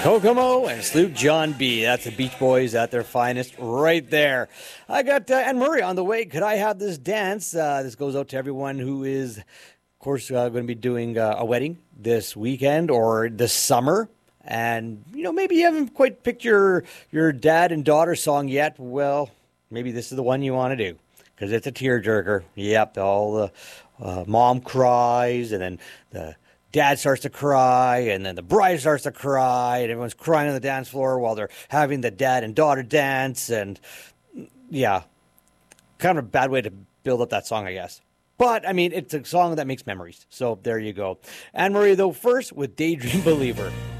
Kokomo and Sloop John B. That's the Beach Boys at their finest right there. I got Anne Murray on the way. Could I have this dance? This goes out to everyone who is, of course, going to be doing a wedding this weekend or this summer. And, maybe you haven't quite picked your dad and daughter song yet. Well, maybe this is the one you want to do because it's a tearjerker. Yep, all the mom cries and then the dad starts to cry, and then the bride starts to cry, and everyone's crying on the dance floor while they're having the dad and daughter dance, and yeah, kind of a bad way to build up that song, I guess. But, it's a song that makes memories, so there you go. Anne Marie, though, first with Daydream Believer.